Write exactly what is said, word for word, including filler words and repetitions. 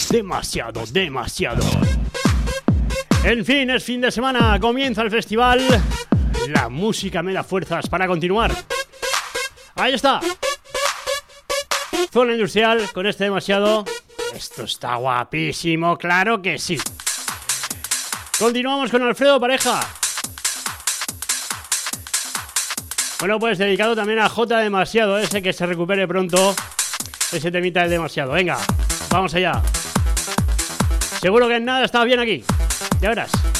Demasiado, demasiado. En fin, es fin de semana, comienza el festival. La música me da fuerzas para continuar. Ahí está. Zona Industrial con este Demasiado. Esto está guapísimo, claro que sí. Continuamos con Alfredo Pareja. Bueno, pues dedicado también a J Demasiado, ese que se recupere pronto. Ese temita del Demasiado. Venga, vamos allá. Seguro que en nada está bien aquí. Ya verás.